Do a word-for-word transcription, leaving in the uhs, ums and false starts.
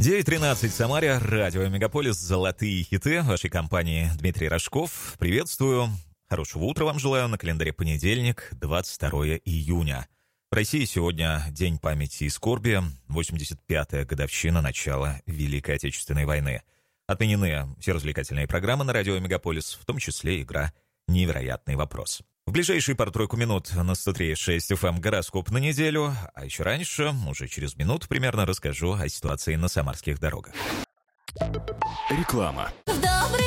девять тринадцать в Самаре, радио Мегаполис, золотые хиты вашей компании. Дмитрий Рожков, приветствую. Хорошего утра вам желаю. На календаре понедельник, двадцать второе июня. В России сегодня День памяти и скорби, восемьдесят пятая годовщина начала Великой Отечественной войны. Отменены все развлекательные программы на радио Мегаполис, в том числе игра «Невероятный вопрос». В ближайшие пару-тройку минут на сто три и шесть эф эм гороскоп на неделю, а еще раньше, уже через минуту примерно, расскажу о ситуации на самарских дорогах. Реклама.